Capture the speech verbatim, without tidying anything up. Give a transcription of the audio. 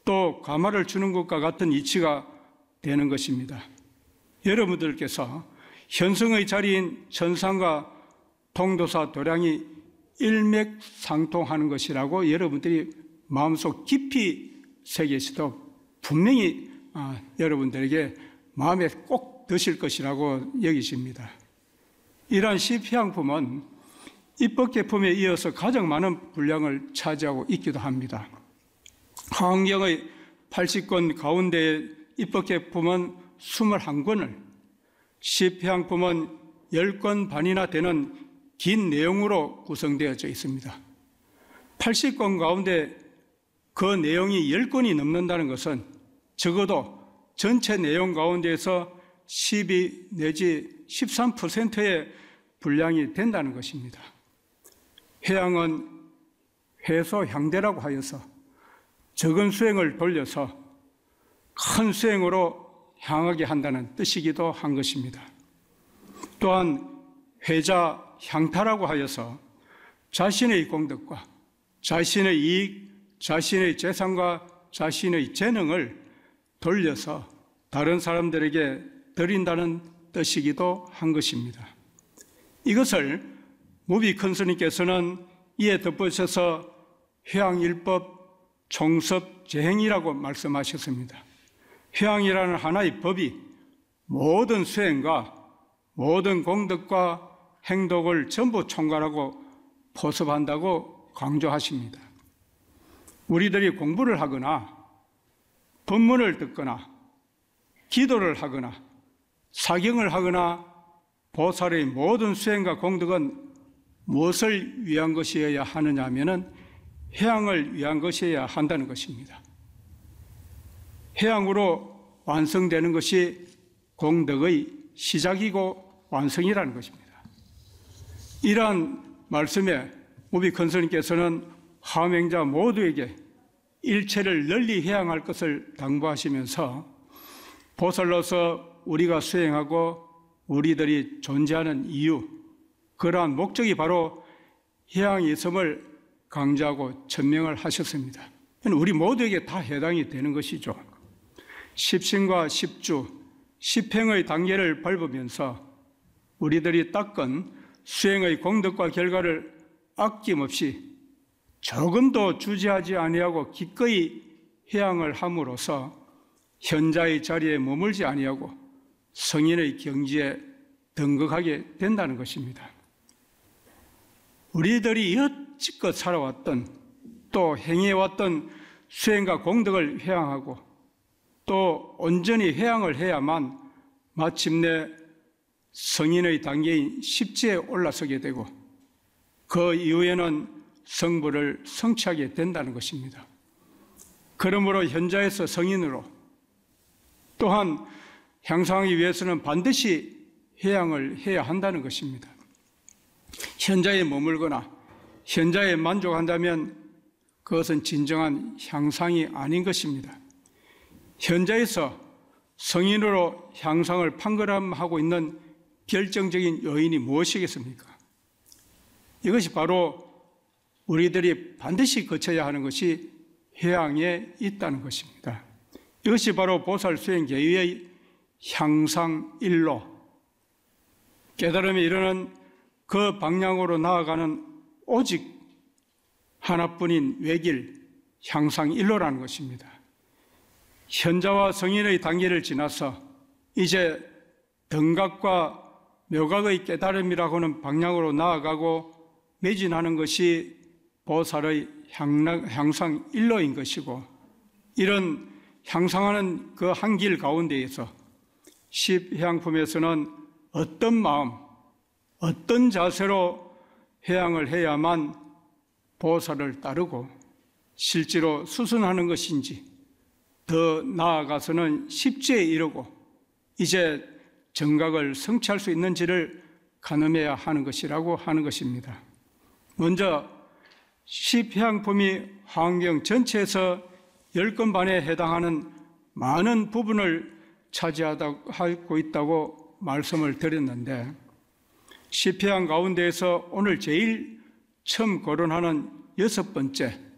또 가마를 주는 것과 같은 이치가 되는 것입니다. 여러분들께서 현성의 자리인 천상과 통도사 도량이 일맥상통하는 것이라고 여러분들이 마음속 깊이 새기시도 분명히 아, 여러분들에게 마음에 꼭 드실 것이라고 여기십니다. 이러한 시편품은 입법계품에 이어서 가장 많은 분량을 차지하고 있기도 합니다. 화엄경의 팔십 권 가운데 입법계품은 이십일 권을, 시편품은 십 권 반이나 되는 긴 내용으로 구성되어져 있습니다. 팔십 권 가운데 그 내용이 십 권이 넘는다는 것은 적어도 전체 내용 가운데에서 십이 내지 십삼 퍼센트의 분량이 된다는 것입니다. 회향은 회소향대라고 하여서 적은 수행을 돌려서 큰 수행으로 향하게 한다는 뜻이기도 한 것입니다. 또한 회자향타라고 하여서 자신의 공덕과 자신의 이익, 자신의 재산과 자신의 재능을 돌려서 다른 사람들에게 드린다는 뜻이기도 한 것입니다. 이것을 무비 큰 스님께서는 이에 덧붙여서 회향일법 총섭 재행이라고 말씀하셨습니다. 회향이라는 하나의 법이 모든 수행과 모든 공덕과 행덕을 전부 총괄하고 포섭한다고 강조하십니다. 우리들이 공부를 하거나 법문을 듣거나 기도를 하거나 사경을 하거나 보살의 모든 수행과 공덕은 무엇을 위한 것이어야 하느냐 하면은 회향을 위한 것이어야 한다는 것입니다. 회향으로 완성되는 것이 공덕의 시작이고 완성이라는 것입니다. 이러한 말씀에 무비 큰 스님께서는 화엄행자 모두에게 일체를 널리 회향할 것을 당부하시면서 보살로서 우리가 수행하고 우리들이 존재하는 이유, 그러한 목적이 바로 회향이 있음을 강조하고 천명을 하셨습니다. 우리 모두에게 다 해당이 되는 것이죠. 십신과 십주, 십행의 단계를 밟으면서 우리들이 닦은 수행의 공덕과 결과를 아낌없이 조금도 주저하지 아니하고 기꺼이 회향을 함으로써 현자의 자리에 머물지 아니하고 성인의 경지에 등극하게 된다는 것입니다. 우리들이 여지껏 살아왔던 또 행해왔던 수행과 공덕을 회향하고 또 온전히 회향을 해야만 마침내 성인의 단계인 십지에 올라서게 되고 그 이후에는 성부를 성취하게 된다는 것입니다. 그러므로 현자에서 성인으로 또한 향상하기 위해서는 반드시 회향을 해야 한다는 것입니다. 현자에 머물거나 현자에 만족한다면 그것은 진정한 향상이 아닌 것입니다. 현자에서 성인으로 향상을 판가름하고 있는 결정적인 요인이 무엇이겠습니까? 이것이 바로 우리들이 반드시 거쳐야 하는 것이 회향에 있다는 것입니다. 이것이 바로 보살 수행 계율의 향상일로, 깨달음에 이르는 그 방향으로 나아가는 오직 하나뿐인 외길, 향상일로라는 것입니다. 현자와 성인의 단계를 지나서 이제 등각과 묘각의 깨달음이라고 하는 방향으로 나아가고 매진하는 것이 보살의 향상일로인 것이고, 이런 향상하는 그 한 길 가운데에서 십회향품에서는 어떤 마음, 어떤 자세로 회향을 해야만 보살을 따르고 실제로 수순하는 것인지, 더 나아가서는 십지에 이르고 이제 정각을 성취할 수 있는지를 가늠해야 하는 것이라고 하는 것입니다. 먼저 십회향품이 화엄경 전체에서 열 권 반에 해당하는 많은 부분을 차지하고 있다고 말씀을 드렸는데, 십회향 가운데에서 오늘 제일 처음 거론하는 여섯 번째